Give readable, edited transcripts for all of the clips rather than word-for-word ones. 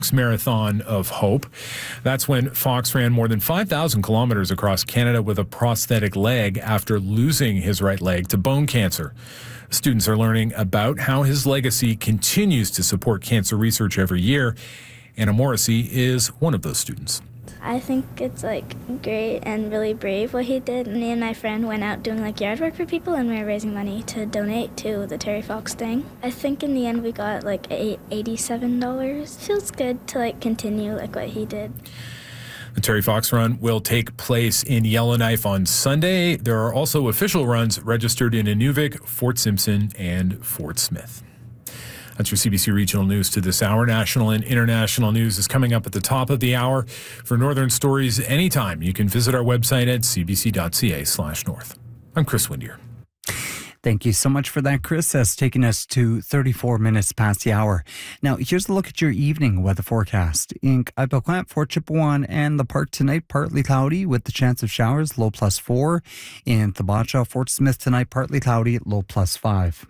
Marathon of Hope. That's when Fox ran more than 5,000 kilometers across Canada with a prosthetic leg after losing his right leg to bone cancer. Students are learning about how his legacy continues to support cancer research every year. Anna Morrissey is one of those students. I think it's great and really brave what he did. Me and my friend went out doing yard work for people, and we were raising money to donate to the Terry Fox thing. I think in the end we got $87. Feels good to continue what he did. The Terry Fox Run will take place in Yellowknife on Sunday. There are also official runs registered in Inuvik, Fort Simpson, and Fort Smith. That's your CBC Regional News to this hour. National and international news is coming up at the top of the hour. For Northern Stories anytime, you can visit our website at cbc.ca/north. I'm Chris Windier. Thank you so much for that, Chris. That's taking us to 34 minutes past the hour. Now, here's a look at your evening weather forecast. In Ipequot, Fort Chipewyan, and the park tonight, partly cloudy with the chance of showers, low +4. In Thibacha, Fort Smith tonight, partly cloudy, low +5.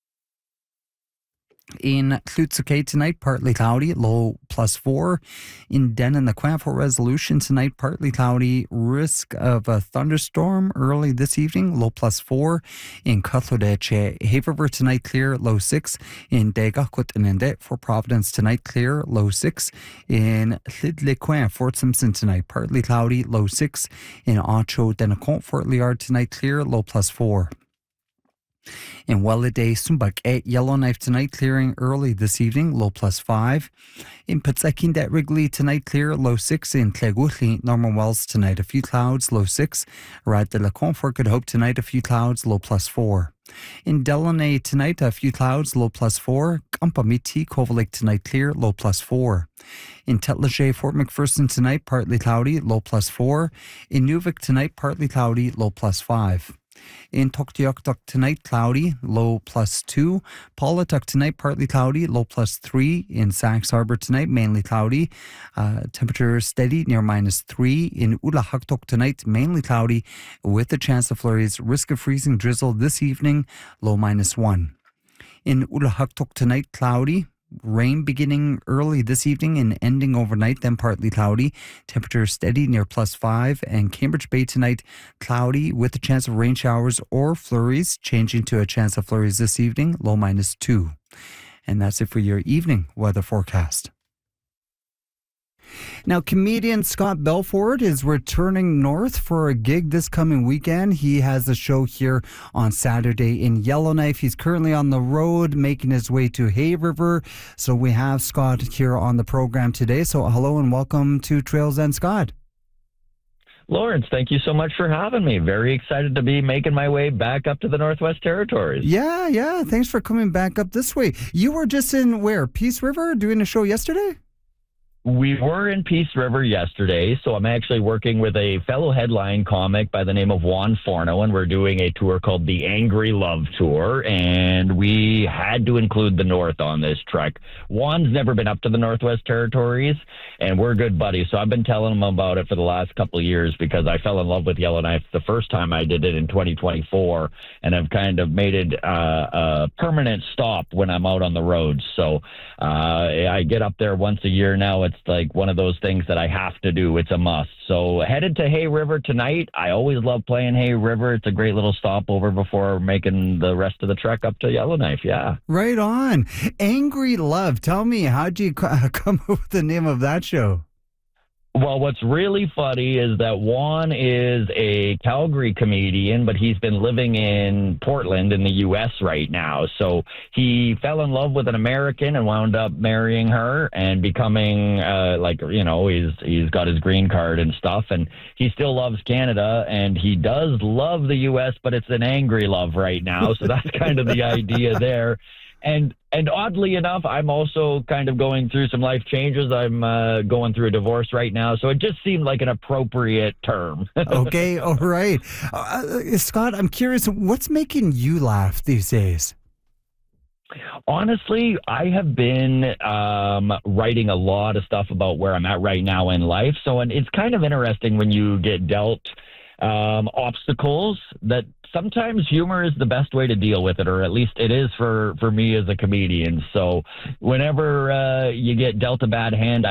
In Tlutsuke tonight, partly cloudy, low +4. In Denon, the Fort Resolution tonight, partly cloudy, risk of a thunderstorm early this evening, low +4. In Cutlodeche, Haverver tonight, clear, low 6. In Degakut and Indet, Fort Providence tonight, clear, low 6. In Llydlequin, Fort Simpson tonight, partly cloudy, low 6. In Ocho, Denacont, Fort Liard tonight, clear, low +4. In Welladay, Sumbak at Yellowknife tonight, clearing early this evening, low +5. In Pitsakindet, Wrigley tonight, clear, low 6. In Clegutli, Norman Wells tonight, a few clouds, low 6. Rad de la Confort, Good Hope tonight, a few clouds, low +4. In Delaunay tonight, a few clouds, low +4. Kampamiti, Cove Lake tonight, clear, low +4. In Tetlache, Fort McPherson tonight, partly cloudy, low +4. In Nuvik tonight, partly cloudy, low +5. In Tuktoyaktuk tonight, cloudy, low +2. Paulatuk tonight, partly cloudy, low +3. In Sachs Harbor tonight, mainly cloudy. Temperature steady near -3. In Ulahaktuk tonight, mainly cloudy with a chance of flurries. Risk of freezing drizzle this evening, low -1. In Ulahaktuk tonight, cloudy. Rain beginning early this evening and ending overnight, then partly cloudy. Temperature steady near +5. And Cambridge Bay tonight, cloudy with a chance of rain showers or flurries, changing to a chance of flurries this evening, low -2. And that's it for your evening weather forecast. Now, comedian Scott Belford is returning north for a gig this coming weekend. He has a show here on Saturday in Yellowknife. He's currently on the road making his way to Hay River. So we have Scott here on the program today. So hello and welcome to Trails End, Scott. Lawrence, thank you so much for having me. Very excited to be making my way back up to the Northwest Territories. Yeah. Thanks for coming back up this way. You were just in where? Peace River doing a show yesterday? We were in Peace River yesterday, so I'm actually working with a fellow headline comic by the name of Juan Forno, and we're doing a tour called the Angry Love Tour, and we had to include the North on this trek. Juan's never been up to the Northwest Territories, and we're good buddies, so I've been telling him about it for the last couple of years because I fell in love with Yellowknife the first time I did it in 2024, and I've kind of made it a permanent stop when I'm out on the road. So I get up there once a year now. It's like one of those things that I have to do. It's a must. So headed to Hay River tonight. I always love playing Hay River. It's a great little stopover before making the rest of the trek up to Yellowknife. Yeah. Right on. Angry Love. Tell me, how'd you come up with the name of that show? Well, what's really funny is that Juan is a Calgary comedian, but he's been living in Portland in the U.S. right now. So he fell in love with an American and wound up marrying her and becoming he's got his green card and stuff. And he still loves Canada, and he does love the U.S., but it's an angry love right now. So that's kind of the idea there. And oddly enough, I'm also kind of going through some life changes. I'm going through a divorce right now, so it just seemed like an appropriate term. Okay, all right. Scott, I'm curious, what's making you laugh these days? Honestly, I have been writing a lot of stuff about where I'm at right now in life. So, and it's kind of interesting when you get dealt obstacles that sometimes humor is the best way to deal with it, or at least it is for me as a comedian. So whenever you get dealt a bad hand,